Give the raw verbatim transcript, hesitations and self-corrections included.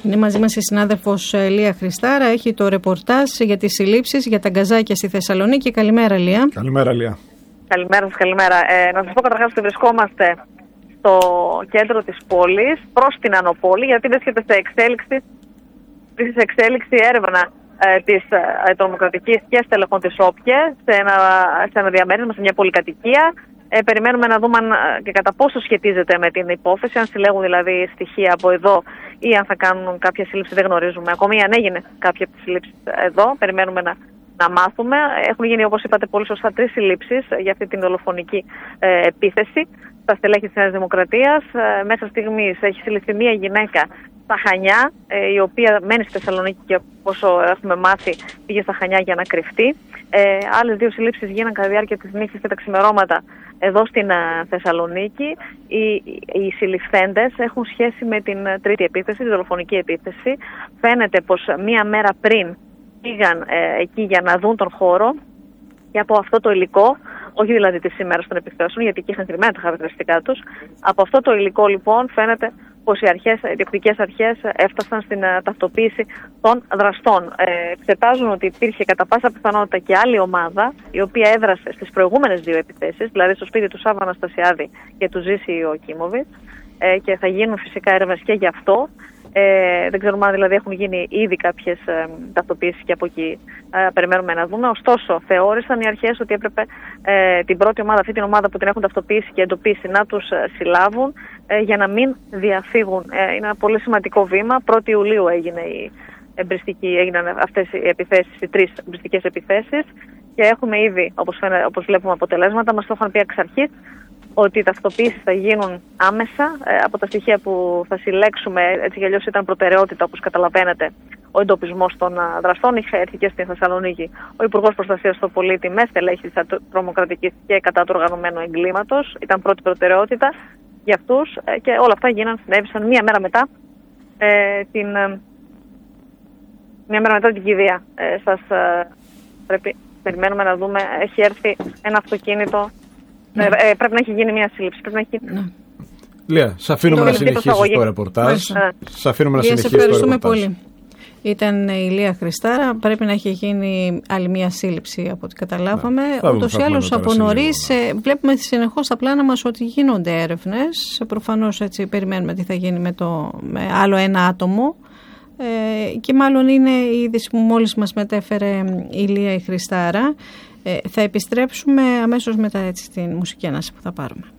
Είναι μαζί μας η συνάδελφος Λία Χριστάρα. Έχει το ρεπορτάζ για τις συλλήψεις για τα γκαζάκια στη Θεσσαλονίκη. Καλημέρα, Λία. Καλημέρα, Λία. Καλημέρα σας, καλημέρα. Ε, να σας πω καταρχάς ότι βρισκόμαστε στο κέντρο της πόλης, προς την Ανοπόλη, γιατί βρίσκεται σε εξέλιξη, σε εξέλιξη έρευνα ε, της ε, τρομοκρατικής και στελεχών της ΟΠΚΕ σε ένα, σε ένα διαμέρισμα, σε μια πολυκατοικία. Ε, περιμένουμε να δούμε αν και κατά πόσο σχετίζεται με την υπόθεση, αν συλλέγουν δηλαδή στοιχεία από εδώ ή αν θα κάνουν κάποια σύλληψη, δεν γνωρίζουμε ακόμη. Αν έγινε κάποια από τις συλλήψεις εδώ, περιμένουμε να, να μάθουμε. Έχουν γίνει, όπως είπατε πολύ σωστά, τρεις συλλήψεις για αυτή την δολοφονική ε, επίθεση στα στελέχη της Νέας Δημοκρατίας. Ε, μέχρι στιγμής έχει συλληφθεί μία γυναίκα στα Χανιά, ε, η οποία μένει στη Θεσσαλονίκη και όσο έχουμε μάθει πήγε στα Χανιά για να κρυφτεί. Ε, άλλες δύο συλλήψεις γίναν κατά τη διάρκεια της νύχτης και τα ξημερώματα εδώ στην uh, Θεσσαλονίκη. Οι, οι συλληφθέντες έχουν σχέση με την uh, τρίτη επίθεση, τη δολοφονική επίθεση. Φαίνεται πως μία μέρα πριν πήγαν ε, εκεί για να δουν τον χώρο και από αυτό το υλικό, όχι δηλαδή τη σήμερα των επιθέσεων, γιατί εκεί είχαν κρυμμένα τα χαρακτηριστικά τους, από αυτό το υλικό λοιπόν φαίνεται πως οι, αρχές, οι διοικητικές αρχές έφτασαν στην uh, ταυτοποίηση των δραστών. Ε, εξετάζουν ότι υπήρχε κατά πάσα πιθανότητα και άλλη ομάδα, η οποία έδρασε στις προηγούμενες δύο επιθέσεις, δηλαδή στο σπίτι του Σάββα Αναστασιάδη και του Ζήση Ιωακίμοβιτς, ε, και θα γίνουν φυσικά έρευνες και γι' αυτό. Ε, δεν ξέρουμε αν δηλαδή έχουν γίνει ήδη κάποιες ε, ταυτοποίησεις και από εκεί ε, περιμένουμε να δούμε. Ωστόσο, θεώρησαν οι αρχές ότι έπρεπε ε, την πρώτη ομάδα, αυτή την ομάδα που την έχουν ταυτοποιήσει και εντοπίσει, να τους ε, συλλάβουν ε, για να μην διαφύγουν. Ε, είναι ένα πολύ σημαντικό βήμα. πρώτη Ιουλίου έγινε η εμπριστική, έγιναν αυτές οι επιθέσεις, οι τρεις εμπριστικές επιθέσεις και έχουμε ήδη, όπως, φαίνεται, όπως βλέπουμε, αποτελέσματα. Μας το είχαν πει εξ αρχής ότι οι ταυτοποιήσεις θα γίνουν άμεσα. Ε, από τα στοιχεία που θα συλλέξουμε, έτσι κι αλλιώς ήταν προτεραιότητα, όπως καταλαβαίνετε, ο εντοπισμός των α, δραστών. Είχε έρθει και στη Θεσσαλονίκη ο Υπουργός Προστασίας του Πολίτη με στελέχη της τρομοκρατικής και κατά του οργανωμένου εγκλήματος. Ήταν πρώτη προτεραιότητα για αυτούς ε, και όλα αυτά γίναν, συνέβησαν μία μέρα μετά ε, την, ε, μία μέρα μετά την κηδεία. Ε, σας ε, πρέπει, περιμένουμε να δούμε, έχει έρθει ένα αυτοκίνητο. Ναι. Ε, ε, πρέπει να έχει γίνει μια σύλληψη. Πρέπει να έχει... ναι. Λία, σας αφήνουμε να συνεχίσεις το ρεπορτάζ. Σας αφήνουμε να συνεχίσεις το ρεπορτάζ. Ευχαριστούμε πολύ. Ήταν η Λία Χριστάρα. Πρέπει να έχει γίνει άλλη μια σύλληψη από ό,τι καταλάβαμε. Ναι. Ούτως ή άλλως από νωρίς βλέπουμε συνεχώς στα πλάνα μας ότι γίνονται έρευνες. Προφανώς έτσι περιμένουμε τι θα γίνει με, το, με άλλο ένα άτομο. Ε, και μάλλον είναι η είδηση που μόλις μας μετέφερε η Λία η Χριστάρα. Ε, θα επιστρέψουμε αμέσως μετά έτσι στην μουσική ανάσα που θα πάρουμε.